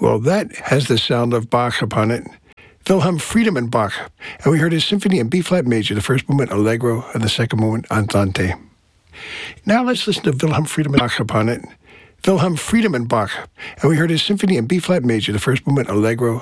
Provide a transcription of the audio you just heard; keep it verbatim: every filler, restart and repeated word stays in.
Well, that has the sound of Bach upon it. Wilhelm Friedemann Bach. And we heard his symphony in B-flat major, the first movement Allegro and the second movement Andante. Now let's listen to Wilhelm Friedemann Bach upon it. Wilhelm Friedemann Bach. And we heard his symphony in B-flat major, the first movement Allegro